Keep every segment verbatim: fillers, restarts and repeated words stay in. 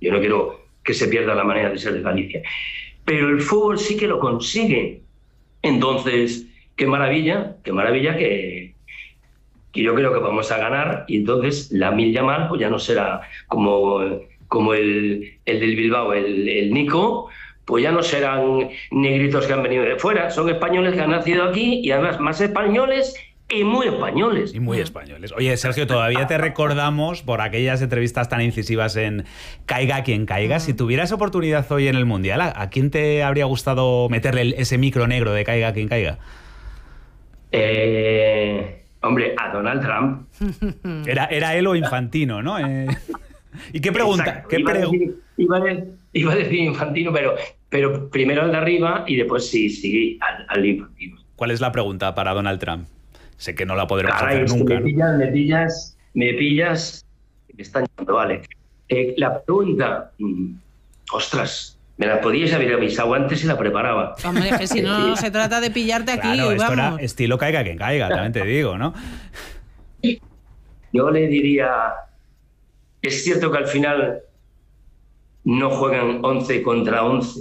Yo no quiero que se pierda la manera de ser de Galicia. Pero el fútbol sí que lo consigue. Entonces, qué maravilla, qué maravilla que, que yo creo que vamos a ganar, y entonces Lamine Yamal pues ya no será como, como el, el del Bilbao, el, el Nico, pues ya no serán negritos que han venido de fuera, son españoles que han nacido aquí, y además más españoles y muy españoles. Y muy españoles. Oye, Sergio, todavía te recordamos por aquellas entrevistas tan incisivas en Caiga quien caiga. Si tuvieras oportunidad hoy en el Mundial, ¿a, a quién te habría gustado meterle el, ese micro negro de Caiga quien caiga? Eh, hombre, a Donald Trump. Era, era él o Infantino, ¿no? Eh, ¿Y qué pregunta? ¿Qué iba, pre... a decir, iba, a decir, iba a decir Infantino, pero, pero primero al de arriba y después sí, sí, al, al Infantino. ¿Cuál es la pregunta para Donald Trump? Sé que no la podremos Caray, hacer nunca. Me pillas, ¿no? me pillas, me pillas, me están llamando, vale. Eh, la pregunta, mmm, ostras, me la podíais haber avisado antes y la preparaba. Hombre, que si no, no se trata de pillarte aquí, claro, esto vamos. Era estilo Caiga quien caiga, también te digo, ¿no? Yo le diría, es cierto que al final no juegan once contra once.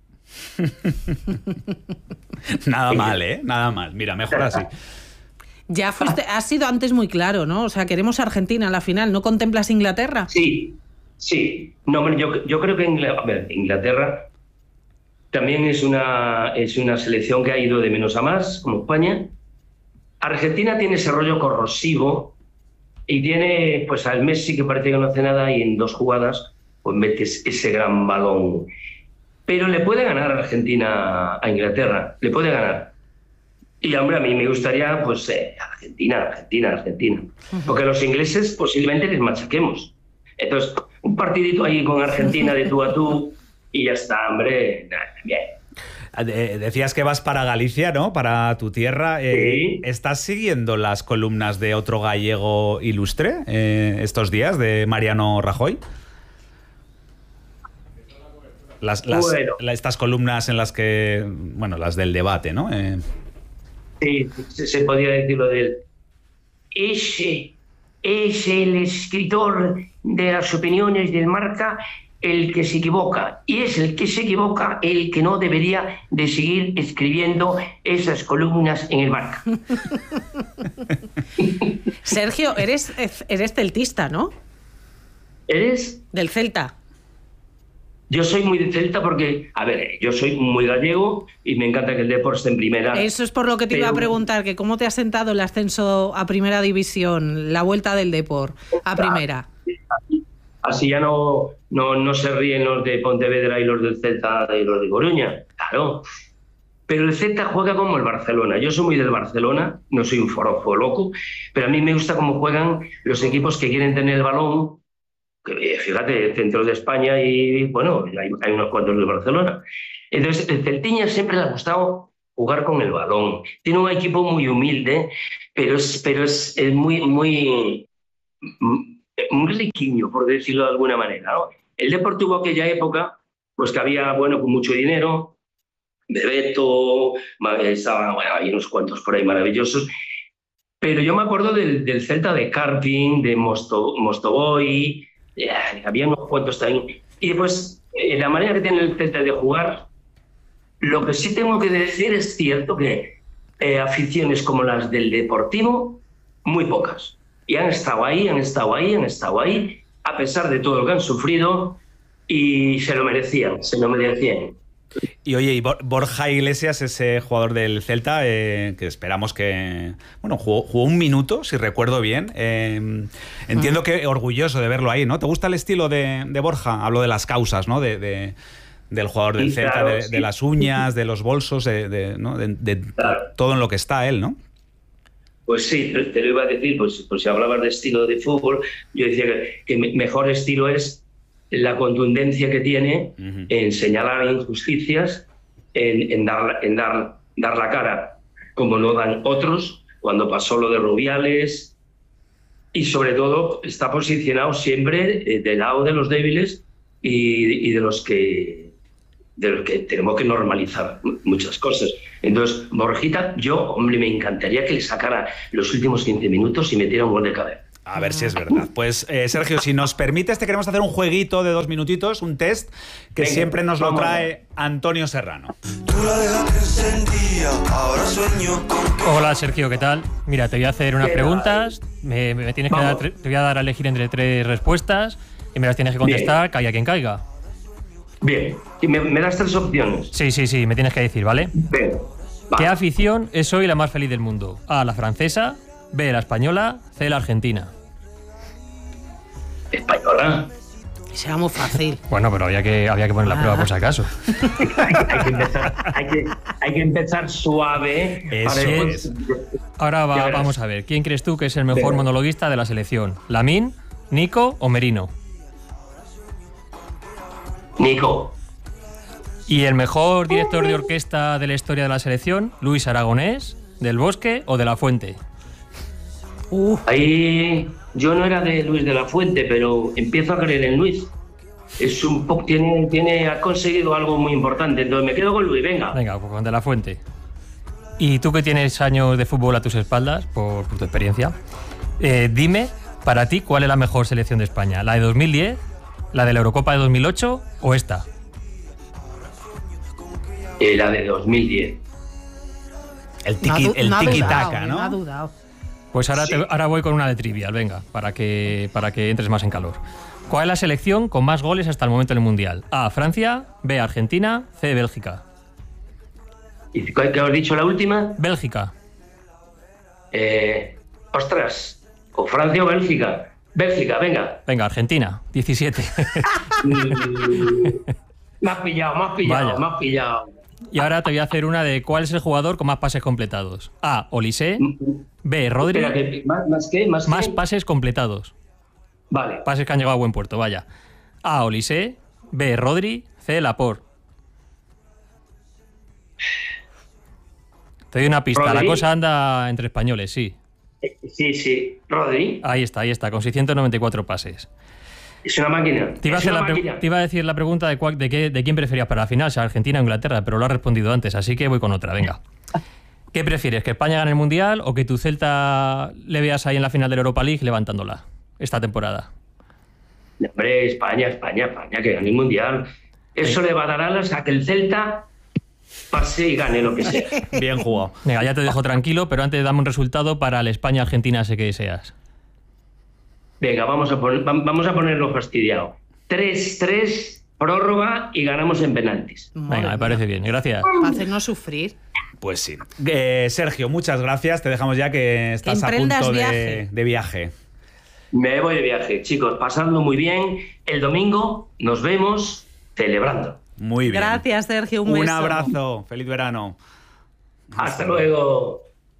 Nada mal, ¿eh? Nada mal. Mira, mejor así. Ya fuiste, has sido antes muy claro, ¿no? O sea, queremos Argentina a la final. ¿No contemplas Inglaterra? Sí, sí. No, yo, yo creo que Inglaterra también es una, es una selección que ha ido de menos a más, como España. Argentina tiene ese rollo corrosivo y tiene pues al Messi, que parece que no hace nada, y en dos jugadas pues metes ese gran balón. Pero le puede ganar Argentina a Inglaterra, le puede ganar. Y, hombre, a mí me gustaría, pues, eh, Argentina, Argentina, Argentina. Porque a los ingleses posiblemente les machaquemos. Entonces, un partidito ahí con Argentina de tú a tú y ya está, hombre, bien. Decías que vas para Galicia, ¿no? Para tu tierra. Sí. Eh, ¿Estás siguiendo las columnas de otro gallego ilustre eh, estos días, de Mariano Rajoy? Las, las, bueno. Estas columnas en las que, bueno, las del debate, ¿no? Eh... Sí, se podría decir lo de él. Ese es el escritor de las opiniones del Marca el que se equivoca, y es el que se equivoca el que no debería de seguir escribiendo esas columnas en el Marca. Sergio, eres, eres celtista, ¿no? ¿Eres? Del Celta. Yo soy muy de Celta porque, a ver, yo soy muy gallego y me encanta que el Depor esté en primera. Eso es por lo que te pero... iba a preguntar, que cómo te ha sentado el ascenso a primera división, la vuelta del Depor a primera. Así ya no, no, no se ríen los de Pontevedra y los del Celta y los de Coruña, claro. Pero el Celta juega como el Barcelona. Yo soy muy del Barcelona, no soy un forofo loco, pero a mí me gusta cómo juegan los equipos que quieren tener el balón. Fíjate, el centro de España y, bueno, hay, hay unos cuantos de Barcelona. Entonces, el Celtiña siempre le ha gustado jugar con el balón. Tiene un equipo muy humilde, pero es, pero es, es muy, muy, muy riquiño, por decirlo de alguna manera, ¿no? El Depor tuvo aquella época, pues que había, bueno, con mucho dinero, Bebeto, estaba, bueno, hay unos cuantos por ahí maravillosos. Pero yo me acuerdo del, del Celta de Karpin, de Mosto, Mostovoy. Yeah, había unos cuantos también. Y después, eh, la manera que tiene el Celta de jugar, lo que sí tengo que decir es cierto que eh, aficiones como las del Deportivo, muy pocas. Y han estado ahí, han estado ahí, han estado ahí, a pesar de todo lo que han sufrido, y se lo merecían, se lo merecían. Y oye, y Borja Iglesias, ese jugador del Celta, eh, que esperamos que... Bueno, jugó, jugó un minuto, si recuerdo bien. Eh, entiendo que orgulloso de verlo ahí, ¿no? ¿Te gusta el estilo de, de Borja? Hablo de las causas, ¿no? De, de, del jugador del sí, Celta, claro, de, sí. de las uñas, de los bolsos, de, de, ¿no? de, de claro. todo en lo que está él, ¿no? Pues sí, te lo iba a decir, pues, pues si hablabas de estilo de fútbol, yo decía que, que mejor estilo es la contundencia que tiene uh-huh. en señalar injusticias, en, en, dar, en dar, dar la cara como no dan otros, cuando pasó lo de Rubiales, y sobre todo está posicionado siempre del lado de los débiles y, y de los que de los que tenemos que normalizar muchas cosas. Entonces, Borjita, yo, hombre, me encantaría que le sacara los últimos quince minutos y metiera un gol de cabeza. A ver si es verdad. Pues, eh, Sergio, si nos permites, te queremos hacer un jueguito de dos minutitos, un test, que Venga, siempre nos lo trae Antonio Serrano. Hola, Sergio, ¿qué tal? Mira, te voy a hacer unas preguntas, me, me tienes que dar, te voy a dar a elegir entre tres respuestas y me las tienes que contestar, Bien. caiga quien caiga. Bien, y me, me das tres opciones. Sí, sí, sí, me tienes que decir, ¿vale? Bien. ¿Qué afición es hoy la más feliz del mundo? A, la francesa, B, la española, C, la argentina. Española. Será muy fácil. Bueno, pero había que, había que poner la ah. prueba por si acaso. hay, hay, que empezar, hay, que, hay que empezar suave. Eso es. Ahora va, vamos a ver. ¿Quién crees tú que es el mejor Pero. monologuista de la selección? ¿Lamine, Nico o Merino? Nico. ¿Y el mejor director de orquesta de la historia de la selección? ¿Luis Aragonés, Del Bosque o De la Fuente? Uh. Ahí yo no era de Luis de la Fuente, pero empiezo a creer en Luis. Es un poco, tiene, tiene, ha conseguido algo muy importante. Entonces me quedo con Luis, venga. Venga, pues con De la Fuente. Y tú que tienes años de fútbol a tus espaldas, por, por tu experiencia, eh, dime, para ti, ¿cuál es la mejor selección de España? ¿La de dos mil diez, la de la Eurocopa de dos mil ocho o esta? Eh, la de dos mil diez. El tiki, no, el no tiki-taka, ¿no? No ha dudado. Pues ahora, sí. te, ahora voy con una de trivial, venga, para que, para que entres más en calor. ¿Cuál es la selección con más goles hasta el momento en el Mundial? A, Francia, B, Argentina, C, Bélgica. ¿Y qué has dicho la última? Bélgica. Eh, ostras, o Francia o Bélgica. Bélgica, venga. Venga, Argentina, diecisiete. Me has pillado, me has pillado, Vaya. me has pillado. Y ahora te voy a hacer una de cuál es el jugador con más pases completados. A, Olise, B, Rodri. Espera, que, ¿más, ¿Más qué? ¿Más, más qué? pases completados. Vale. Pases que han llegado a buen puerto, vaya. A, Olise, B, Rodri, C, Laporte. Te doy una pista, ¿Rodri? La cosa anda entre españoles, sí. Sí, sí, Rodri. Ahí está, ahí está, con seiscientos noventa y cuatro pases. Es una máquina. Te iba, es a, una la máquina. te iba a decir la pregunta de, cuál, de, qué, de quién preferías para la final, si Argentina o Inglaterra, pero lo has respondido antes, así que voy con otra, venga. ¿Qué prefieres, que España gane el Mundial o que tu Celta le veas ahí en la final de la Europa League levantándola esta temporada? Hombre, España, España, España, que gane el Mundial. Eso sí. Le va a dar alas a que el Celta pase y gane lo que sea. Bien jugado. Venga, ya te dejo tranquilo, pero antes dame un resultado para el España-Argentina, sé que deseas. Venga, vamos a, poner, vamos a ponerlo fastidiado. tres tres, prórroga y ganamos en penaltis. Venga, me parece bien, gracias. Para hacernos sufrir. Pues sí. Eh, Sergio, muchas gracias. Te dejamos ya que estás que a punto de viaje. de viaje. Me voy de viaje, chicos. Pasadlo muy bien. El domingo nos vemos celebrando. Muy bien. Gracias, Sergio. Un, un beso. abrazo. Feliz verano. Hasta, Hasta luego.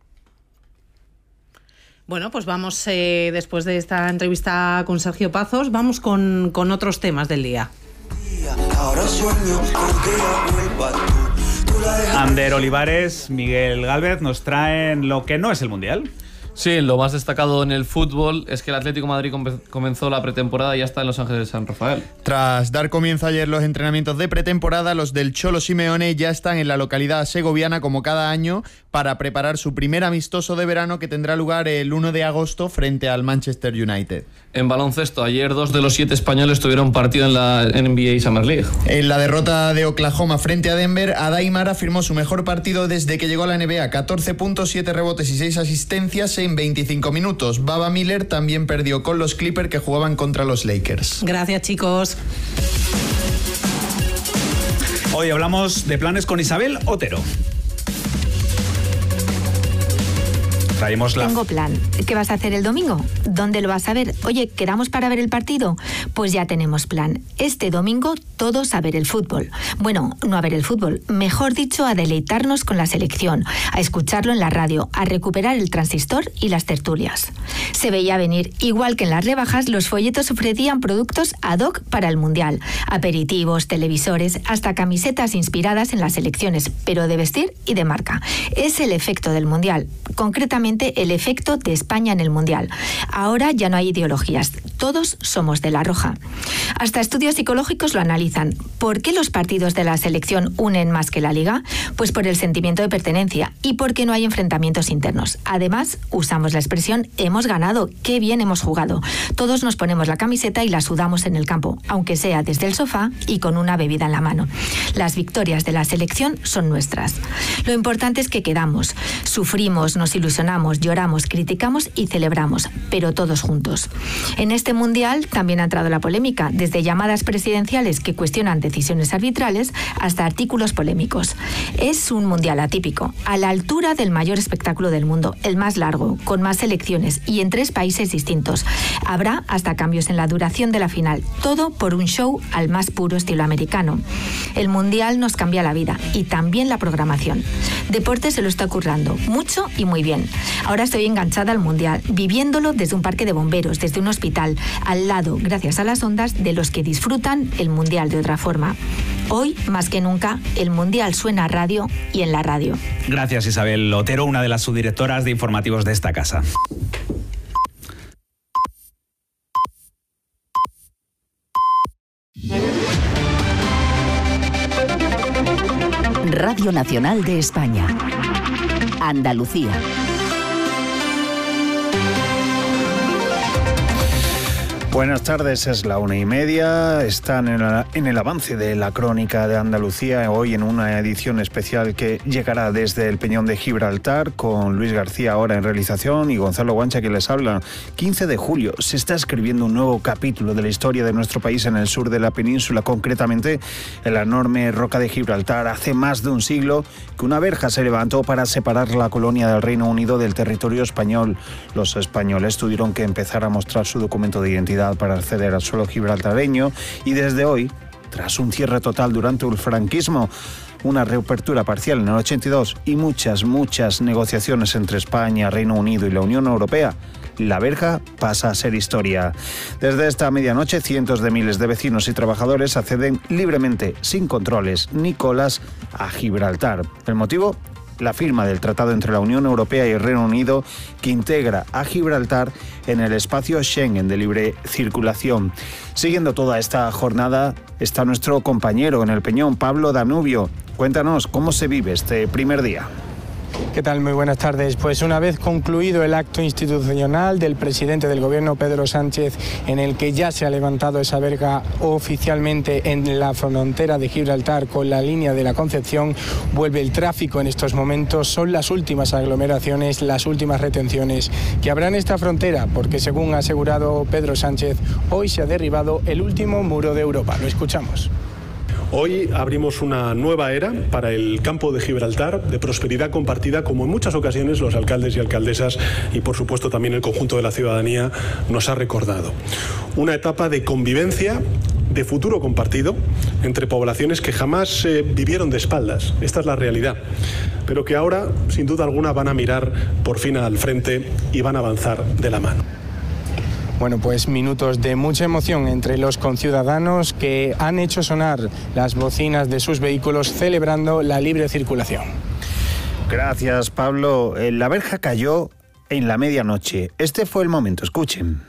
Bueno, pues vamos, eh, después de esta entrevista con Sergio Pazos, vamos con, con otros temas del día. Ander Olivares, Miguel Gálvez nos traen lo que no es el Mundial. Sí, lo más destacado en el fútbol es que el Atlético de Madrid comenzó la pretemporada y ya está en Los Ángeles de San Rafael. Tras dar comienzo ayer los entrenamientos de pretemporada, los del Cholo Simeone ya están en la localidad segoviana como cada año para preparar su primer amistoso de verano que tendrá lugar el uno de agosto frente al Manchester United. En baloncesto, ayer dos de los siete españoles tuvieron partido en la N B A Summer League. En la derrota de Oklahoma frente a Denver, Adai Mara firmó su mejor partido desde que llegó a la N B A, catorce puntos, siete rebotes y seis asistencias en veinticinco minutos. Baba Miller también perdió con los Clippers que jugaban contra los Lakers. Gracias, chicos. Hoy hablamos de planes con Isabel Otero. Traemos la... Tengo plan. ¿Qué vas a hacer el domingo? ¿Dónde lo vas a ver? Oye, ¿quedamos para ver el partido? Pues ya tenemos plan. Este domingo todos a ver el fútbol. Bueno, no a ver el fútbol, mejor dicho, a deleitarnos con la selección, a escucharlo en la radio, a recuperar el transistor y las tertulias. Se veía venir, igual que en las rebajas, los folletos ofrecían productos ad hoc para el Mundial. Aperitivos, televisores, hasta camisetas inspiradas en las selecciones, pero de vestir y de marca. Es el efecto del Mundial. Concretamente, claramente el efecto de España en el Mundial. Ahora ya no hay ideologías, todos somos de la roja. Hasta estudios psicológicos lo analizan. ¿Por qué los partidos de la selección unen más que la Liga? Pues por el sentimiento de pertenencia y porque no hay enfrentamientos internos. Además, usamos la expresión hemos ganado, qué bien hemos jugado. Todos nos ponemos la camiseta y la sudamos en el campo, aunque sea desde el sofá y con una bebida en la mano. Las victorias de la selección son nuestras. Lo importante es que quedamos, sufrimos, nos ilusionamos, lloramos, criticamos y celebramos, pero todos juntos. En este Mundial también ha entrado la polémica, desde llamadas presidenciales que cuestionan decisiones arbitrales hasta artículos polémicos. Es un Mundial atípico, a la altura del mayor espectáculo del mundo, el más largo, con más selecciones y en tres países distintos. Habrá hasta cambios en la duración de la final, todo por un show al más puro estilo americano. El Mundial nos cambia la vida y también la programación. Deporte se lo está currando, mucho y muy bien. Ahora estoy enganchada al Mundial, viviéndolo desde un parque de bomberos, desde un hospital, al lado, gracias a las ondas, de los que disfrutan el Mundial de otra forma. Hoy, más que nunca, el Mundial suena a radio y en la radio. Gracias, Isabel Otero, una de las subdirectoras de informativos de esta casa. Radio Nacional de España. Andalucía. Buenas tardes, es la una y media. Están en, la, en el avance de la crónica de Andalucía, hoy en una edición especial que llegará desde el Peñón de Gibraltar, con Luis García ahora en realización y Gonzalo Guancha que les habla. quince de julio se está escribiendo un nuevo capítulo de la historia de nuestro país en el sur de la península, concretamente en la enorme roca de Gibraltar. Hace más de un siglo que una verja se levantó para separar la colonia del Reino Unido del territorio español. Los españoles tuvieron que empezar a mostrar su documento de identidad para acceder al suelo gibraltareño y desde hoy, tras un cierre total durante el franquismo, una reapertura parcial en el ochenta y dos y muchas, muchas negociaciones entre España, Reino Unido y la Unión Europea, la verja pasa a ser historia. Desde esta medianoche, cientos de miles de vecinos y trabajadores acceden libremente, sin controles ni colas, a Gibraltar. ¿El motivo? La firma del Tratado entre la Unión Europea y el Reino Unido, que integra a Gibraltar en el espacio Schengen de libre circulación. Siguiendo toda esta jornada está nuestro compañero en el Peñón, Pablo Danubio. Cuéntanos cómo se vive este primer día. ¿Qué tal? Muy buenas tardes. Pues una vez concluido el acto institucional del presidente del gobierno, Pedro Sánchez, en el que ya se ha levantado esa verja oficialmente en la frontera de Gibraltar con la línea de la Concepción, vuelve el tráfico en estos momentos. Son las últimas aglomeraciones, las últimas retenciones que habrá en esta frontera, porque según ha asegurado Pedro Sánchez, hoy se ha derribado el último muro de Europa. Lo escuchamos. Hoy abrimos una nueva era para el campo de Gibraltar, de prosperidad compartida, como en muchas ocasiones los alcaldes y alcaldesas y por supuesto también el conjunto de la ciudadanía nos ha recordado. Una etapa de convivencia, de futuro compartido entre poblaciones que jamás eh, vivieron de espaldas. Esta es la realidad, pero que ahora sin duda alguna van a mirar por fin al frente y van a avanzar de la mano. Bueno, pues minutos de mucha emoción entre los conciudadanos que han hecho sonar las bocinas de sus vehículos celebrando la libre circulación. Gracias, Pablo. La verja cayó en la medianoche. Este fue el momento, escuchen.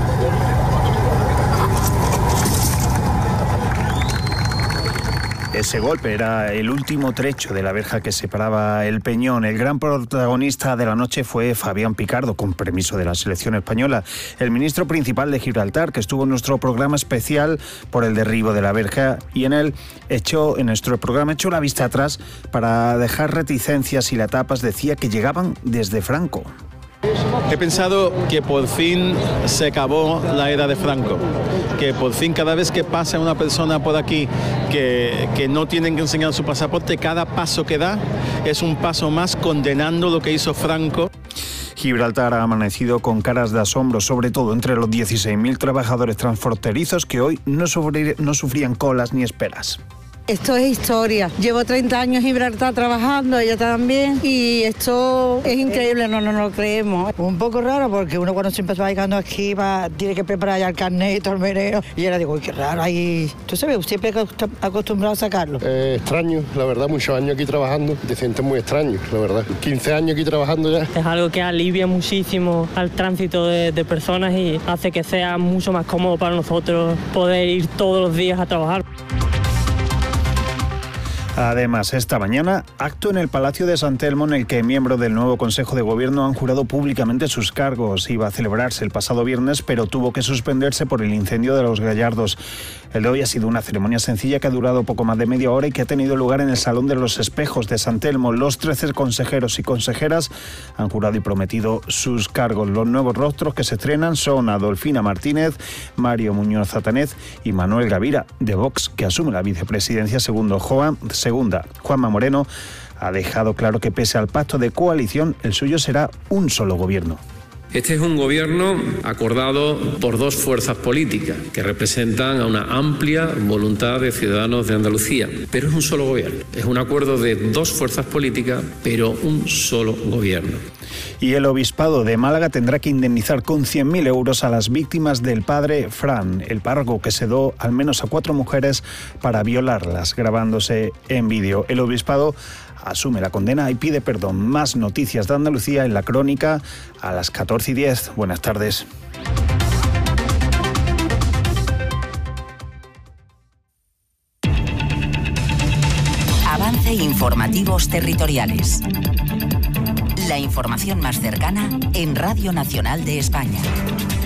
Ese golpe era el último trecho de la verja que separaba el Peñón. El gran protagonista de la noche fue Fabián Picardo, con permiso de la selección española, el ministro principal de Gibraltar, que estuvo en nuestro programa especial por el derribo de la verja, y en él echó, en nuestro programa, echó la vista atrás para dejar reticencias y la tapas. Decía que llegaban desde Franco. He pensado que por fin se acabó la era de Franco, que por fin cada vez que pasa una persona por aquí que, que no tienen que enseñar su pasaporte, cada paso que da es un paso más condenando lo que hizo Franco. Gibraltar ha amanecido con caras de asombro, sobre todo entre los dieciséis mil trabajadores transfronterizos que hoy no, sufrir, no sufrían colas ni esperas. Esto es historia. Llevo treinta años en Gibraltar trabajando, ella también, y esto es increíble, no, no, no lo creemos. Un poco raro porque uno cuando se empezó llegando aquí va, tiene que preparar ya el carnet y todo el meneo. Y ahora digo, uy, qué raro, ahí... ¿Tú sabes? ¿Siempre acostumbrado a sacarlo? Eh, extraño, la verdad, muchos años aquí trabajando, te sientes muy extraño, la verdad. quince años aquí trabajando ya. Es algo que alivia muchísimo al tránsito de, de personas y hace que sea mucho más cómodo para nosotros poder ir todos los días a trabajar. Además, esta mañana, acto en el Palacio de San Telmo en el que miembros del nuevo Consejo de Gobierno han jurado públicamente sus cargos. Iba a celebrarse el pasado viernes, pero tuvo que suspenderse por el incendio de los Gallardos. El de hoy ha sido una ceremonia sencilla que ha durado poco más de media hora y que ha tenido lugar en el Salón de los Espejos de San Telmo. Los trece consejeros y consejeras han jurado y prometido sus cargos. Los nuevos rostros que se estrenan son Adolfina Martínez, Mario Muñoz Zatanez y Manuel Gavira, de Vox, que asume la vicepresidencia segundo Juan. Segunda, Juanma Moreno ha dejado claro que pese al pacto de coalición, el suyo será un solo gobierno. Este es un gobierno acordado por dos fuerzas políticas que representan a una amplia voluntad de ciudadanos de Andalucía, pero es un solo gobierno. Es un acuerdo de dos fuerzas políticas, pero un solo gobierno. Y el Obispado de Málaga tendrá que indemnizar con cien mil euros a las víctimas del padre Fran, el párroco que sedó al menos a cuatro mujeres para violarlas, grabándose en vídeo. El Obispado asume la condena y pide perdón. Más noticias de Andalucía en la crónica a las catorce y diez. Buenas tardes. Avance Informativos Territoriales. La información más cercana en Radio Nacional de España.